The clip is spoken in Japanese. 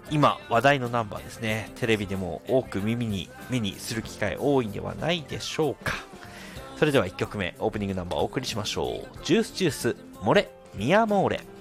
今話題のナンバーですね。テレビでも多く目にする機会多いんではないでしょうか。それでは1曲目オープニングナンバーをお送りしましょう。ジュースジュースモレミアモーレ。